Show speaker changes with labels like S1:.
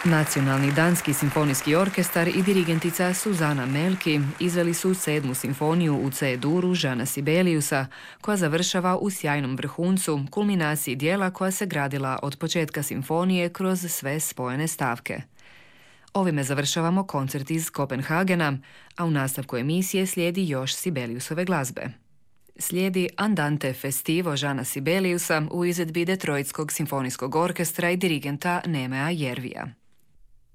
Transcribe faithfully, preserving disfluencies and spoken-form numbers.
S1: Nacionalni danski simfonijski orkestar i dirigentica Suzana Melki izveli su sedmu simfoniju u C-duru Jeana Sibeliusa, koja završava u sjajnom vrhuncu, kulminaciji dijela koja se gradila od početka simfonije kroz sve spojene stavke. Ovime završavamo koncert iz Kopenhagena, a u nastavku emisije slijedi još Sibeliusove glazbe. Slijedi Andante festivo Jeana Sibeliusa u izvedbi Detroitskog simfonijskog orkestra i dirigenta Nemea Jervija.